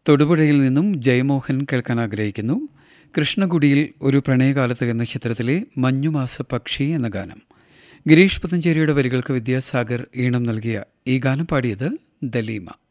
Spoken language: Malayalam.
തൊടുപുഴയിൽ നിന്നും ജയമോഹൻ കേൾക്കാൻ ആഗ്രഹിക്കുന്നു. കൃഷ്ണകുടിയിൽ ഒരു പ്രണയകാലത്ത് എന്ന ചിത്രത്തിലെ മഞ്ഞുമാസ പക്ഷി എന്ന ഗാനം. ഗിരീഷ് പുത്തഞ്ചേരിയുടെ വരികൾക്ക് വിദ്യാസാഗർ ഈണം നൽകിയ ഈ ഗാനം പാടിയത് ദലീമ.